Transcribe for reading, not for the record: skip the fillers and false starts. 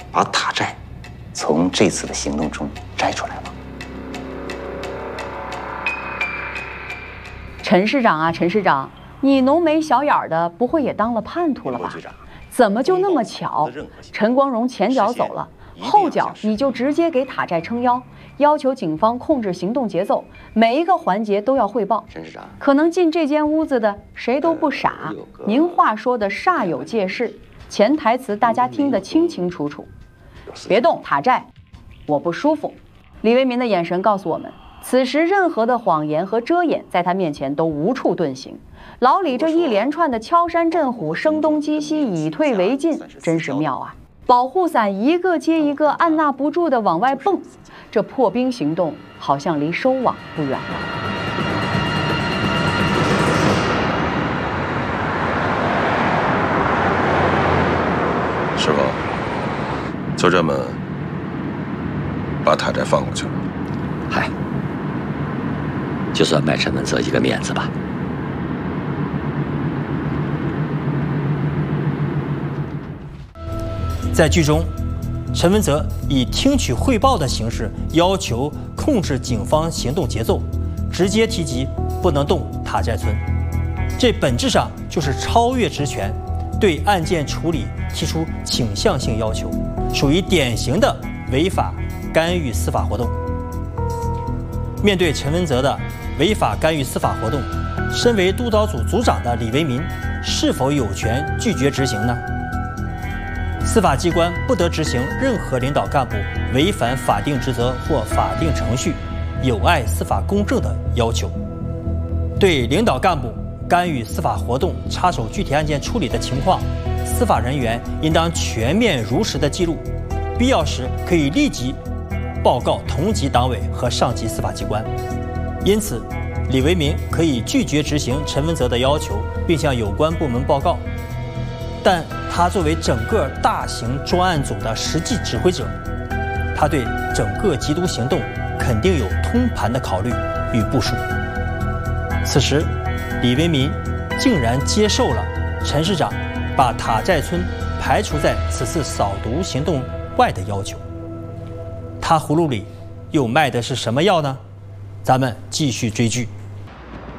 把塔寨从这次的行动中摘出来吗？ 陈市长啊，陈市长，你浓眉小眼的，不会也当了叛徒了吧？怎么就那么巧？陈光荣前脚走了，后脚你就直接给塔寨撑腰，要求警方控制行动节奏，每一个环节都要汇报。 陈市长， 可能进这间屋子的谁都不傻，您话说的煞有介事，潜台词大家听得清清楚楚。别动塔寨，我不舒服。李为民的眼神告诉我们，此时任何的谎言和遮掩在他面前都无处遁形。老李这一连串的敲山震虎、声东击西、以退为进，真是妙啊！保护伞一个接一个，按捺不住的往外蹦，这破冰行动好像离收网不远了。 师傅，就这么把塔寨放过去了？ 嗨，就算卖陈文泽一个面子吧。 在剧中，陈文泽以听取汇报的形式要求控制警方行动节奏，直接提及不能动塔寨村，这本质上就是超越职权，对案件处理提出倾向性要求，属于典型的违法干预司法活动。面对陈文泽的违法干预司法活动，身为督导组组长的李为民是否有权拒绝执行呢？司法机关不得执行任何领导干部违反法定职责或法定程序、有碍司法公正的要求。对领导干部干预司法活动、插手具体案件处理的情况，司法人员应当全面如实的记录，必要时可以立即报告同级党委和上级司法机关。因此，李为民可以拒绝执行陈文泽的要求，并向有关部门报告。但他作为整个大型专案组的实际指挥者，他对整个缉毒行动肯定有通盘的考虑与部署。此时，李为民竟然接受了陈市长把塔寨村排除在此次扫毒行动外的要求。他葫芦里又卖的是什么药呢？咱们继续追剧。